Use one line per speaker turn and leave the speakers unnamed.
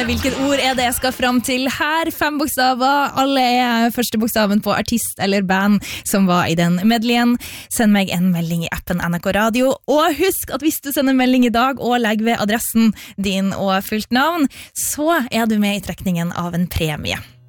hvilket ord det jeg skal fram til her. 5 bokstaver, alle første bokstaven på artist eller band som var i den medleyen. Send meg en melding i appen NRK Radio, og husk at hvis du sender melding i dag og legger ved adressen din og fullt navn, så du med i trekningen av en premie.